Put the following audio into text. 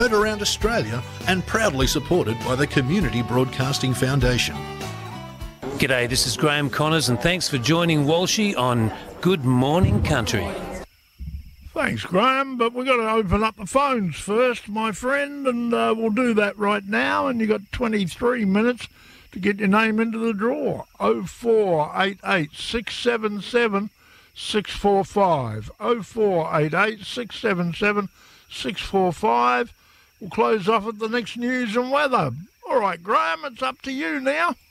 Heard around Australia and proudly supported by the Community Broadcasting Foundation. G'day, this is Graham Connors and thanks for joining Walshy on Good Morning Country. Thanks, Graham, but we've got to open up the phones first, my friend, and we'll do that right now, and you've got 23 minutes to get your name into the draw. 0488 677 645. 0488 677 645. We'll close off at the next news and weather. All right, Graham, it's up to you now.